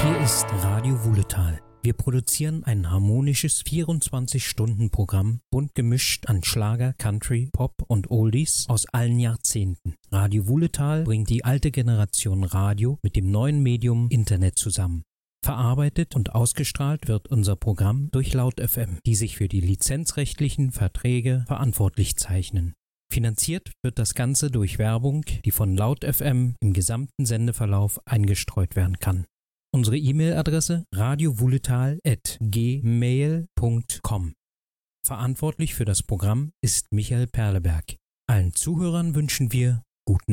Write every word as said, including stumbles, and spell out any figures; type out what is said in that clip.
Hier ist Radio Wuhletal. Wir produzieren ein harmonisches vierundzwanzig-Stunden-Programm, bunt gemischt an Schlager, Country, Pop und Oldies aus allen Jahrzehnten. Radio Wuhletal bringt die alte Generation Radio mit dem neuen Medium Internet zusammen. Verarbeitet und ausgestrahlt wird unser Programm durch Laut F M, die sich für die lizenzrechtlichen Verträge verantwortlich zeichnen. Finanziert wird das Ganze durch Werbung, die von Laut F M im gesamten Sendeverlauf eingestreut werden kann. Unsere E-Mail-Adresse radiowuhletal at gmail punkt com. Verantwortlich für das Programm ist Michael Perleberg. Allen Zuhörern wünschen wir guten